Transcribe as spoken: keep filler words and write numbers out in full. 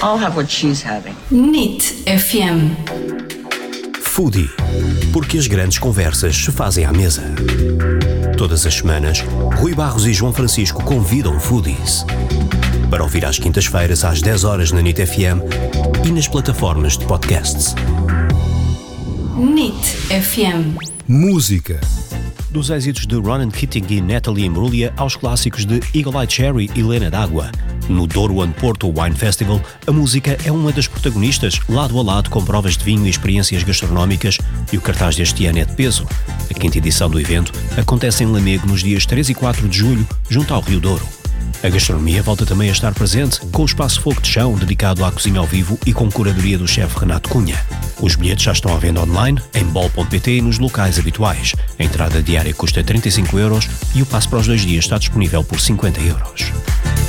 I'll have what she's having. N I T F M. Foodie, porque as grandes conversas se fazem à mesa. Todas as semanas, Rui Barros e João Francisco convidam foodies para ouvir às quintas-feiras às dez horas na N I T F M e nas plataformas de podcasts. N I T F M. Música. Dos êxitos de Ronan Keating e Natalie Imbruglia aos clássicos de Eagle Eye Cherry e Lena D'Água. No Douro and Porto Wine Festival, a música é uma das protagonistas, lado a lado com provas de vinho e experiências gastronómicas, e o cartaz deste ano é de peso. A quinta edição do evento acontece em Lamego nos dias três e quatro de julho, junto ao Rio Douro. A gastronomia volta também a estar presente, com o espaço Fogo de Chão dedicado à cozinha ao vivo e com curadoria do chefe Renato Cunha. Os bilhetes já estão à venda online, em bol ponto pt e nos locais habituais. A entrada diária custa trinta e cinco euros e o passe para os dois dias está disponível por cinquenta euros.